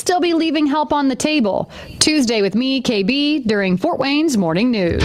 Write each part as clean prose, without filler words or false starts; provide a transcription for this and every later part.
still be leaving help on the table. Tuesday with me, KB, during Fort Wayne's Morning News.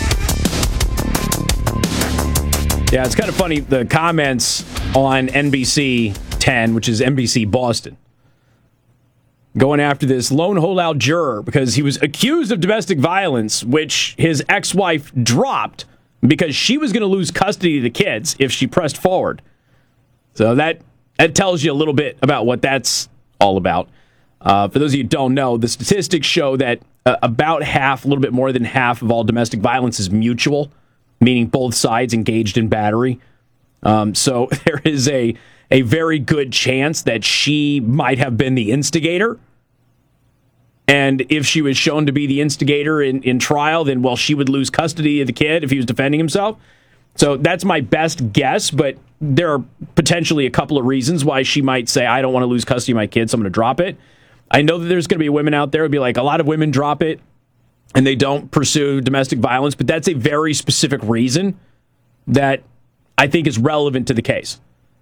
Yeah, it's kind of funny, the comments on NBC 10, which is NBC Boston, going after this lone holdout juror because he was accused of domestic violence, which his ex-wife dropped because she was going to lose custody of the kids if she pressed forward. So that tells you a little bit about what that's all about. For those of you who don't know, the statistics show that about half, a little bit more than half of all domestic violence is mutual, meaning both sides engaged in battery. So there is a very good chance that she might have been the instigator. And if she was shown to be the instigator in trial, then, well, she would lose custody of the kid if he was defending himself. So that's my best guess, but there are potentially a couple of reasons why she might say, I don't want to lose custody of my kid, so I'm going to drop it. I know that there's going to be women out there who'd be like, a lot of women drop it and they don't pursue domestic violence, but that's a very specific reason that I think is relevant to the case.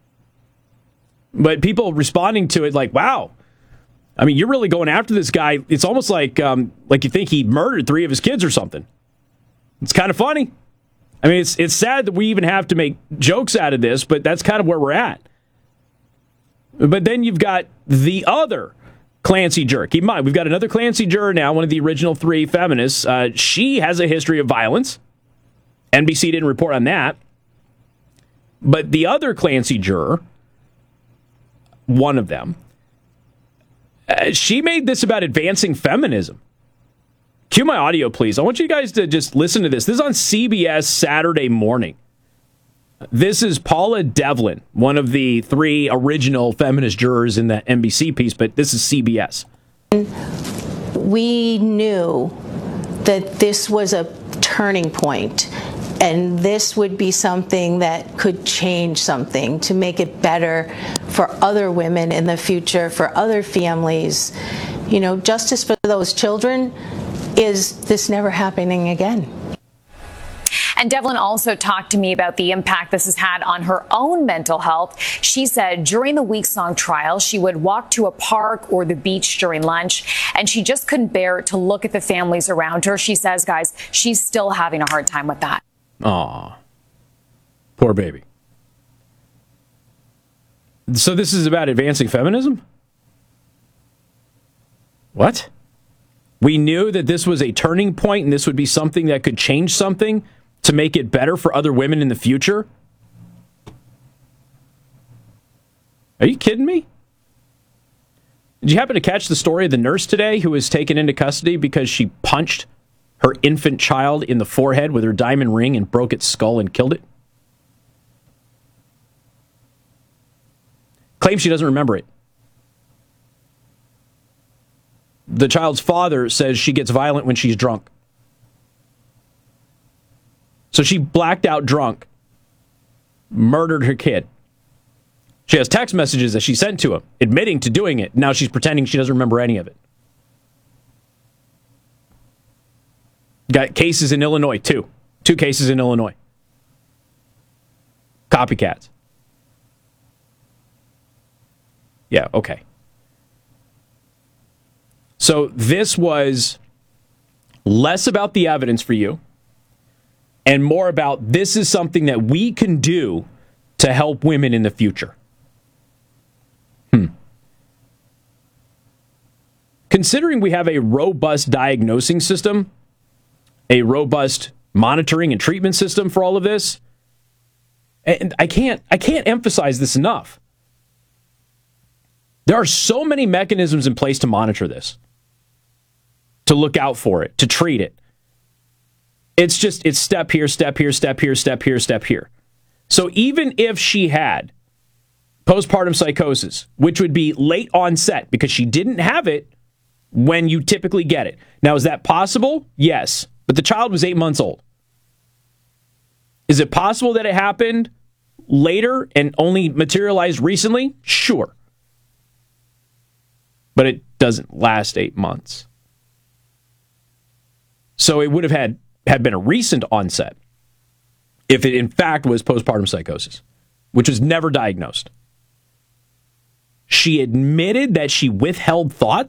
But people responding to it like, wow, I mean, you're really going after this guy. It's almost like you think he murdered 3 of his kids or something. It's kind of funny. I mean, it's sad that we even have to make jokes out of this, but that's kind of where we're at. But then you've got the other Clancy juror. Keep in mind, we've got another Clancy juror now, one of the original 3 feminists. She has a history of violence. NBC didn't report on that. But the other Clancy juror, one of them, she made this about advancing feminism. Cue my audio, please. I want you guys to just listen to this. This is on CBS Saturday morning. This is Paula Devlin, one of the 3 original feminist jurors in the NBC piece, but this is CBS. We knew that this was a turning point, and this would be something that could change something to make it better for other women in the future, for other families. You know, justice for those children is this never happening again. And Devlin also talked to me about the impact this has had on her own mental health. She said during the weeks-long trial, she would walk to a park or the beach during lunch, and she just couldn't bear to look at the families around her. She says, guys, she's still having a hard time with that. Aw, poor baby. So this is about advancing feminism? What? We knew that this was a turning point and this would be something that could change something to make it better for other women in the future? Are you kidding me? Did you happen to catch the story of the nurse today who was taken into custody because she punched her infant child in the forehead with her diamond ring and broke its skull and killed it? Claims she doesn't remember it. The child's father says she gets violent when she's drunk. So she blacked out drunk, murdered her kid. She has text messages that she sent to him, admitting to doing it. Now she's pretending she doesn't remember any of it. Got cases in Illinois, too. 2 cases in Illinois. Copycats. Yeah, okay. So this was less about the evidence for you and more about this is something that we can do to help women in the future. Considering we have a robust diagnosing system, a robust monitoring and treatment system for all of this, and I can't emphasize this enough. There are so many mechanisms in place to monitor this, to look out for it, to treat it. It's step here, step here, step here, step here, step here. So even if she had postpartum psychosis, which would be late onset because she didn't have it when you typically get it. Now, is that possible? Yes. But the child was 8 months old. Is it possible that it happened later and only materialized recently? Sure. But it doesn't last 8 months. So it would have had been a recent onset if it in fact was postpartum psychosis, which was never diagnosed. She admitted that she withheld thoughts.